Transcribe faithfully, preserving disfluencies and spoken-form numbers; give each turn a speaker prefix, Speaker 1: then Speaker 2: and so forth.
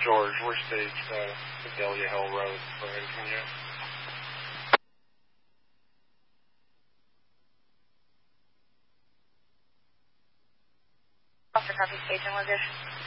Speaker 1: George, we're stage uh, Sedalia Hill Road for Virginia.
Speaker 2: Officer copy station, was it?